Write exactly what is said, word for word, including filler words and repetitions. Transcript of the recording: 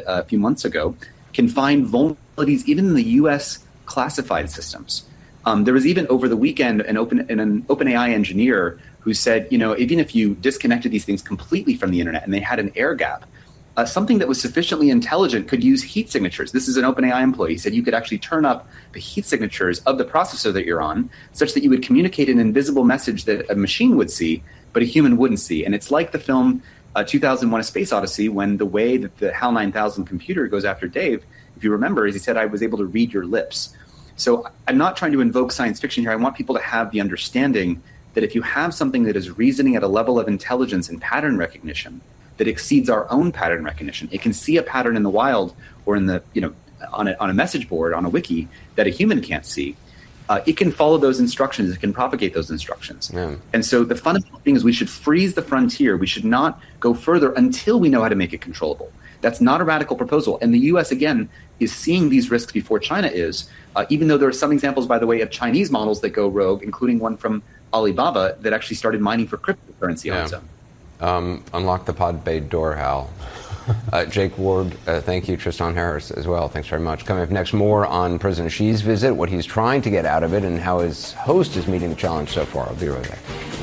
a few months ago, can find vulnerabilities even in the U S classified systems. Um, there was even over the weekend an open an OpenAI engineer who said, you know, even if you disconnected these things completely from the internet and they had an air gap, uh, something that was sufficiently intelligent could use heat signatures. This is an OpenAI employee. He said you could actually turn up the heat signatures of the processor that you're on such that you would communicate an invisible message that a machine would see, but a human wouldn't see. And it's like the film uh, two thousand one: A Space Odyssey, when the way that the HAL nine thousand computer goes after Dave, if you remember, is he said, I was able to read your lips. So I'm not trying to invoke science fiction here. I want people to have the understanding that if you have something that is reasoning at a level of intelligence and pattern recognition that exceeds our own pattern recognition, it can see a pattern in the wild or in the, you know, on a, on a message board, on a wiki that a human can't see. Uh, it can follow those instructions. It can propagate those instructions. Yeah. And so the fundamental thing is we should freeze the frontier. We should not go further until we know how to make it controllable. That's not a radical proposal. And the U S, again, is seeing these risks before China is, uh, even though there are some examples, by the way, of Chinese models that go rogue, including one from Alibaba that actually started mining for cryptocurrency yeah. on its own. Um, unlock the pod bay door, Hal. Uh, Jake Ward, uh, thank you. Tristan Harris as well. Thanks very much. Coming up next, more on President Xi's visit, what he's trying to get out of it, and how his host is meeting the challenge so far. I'll be right back.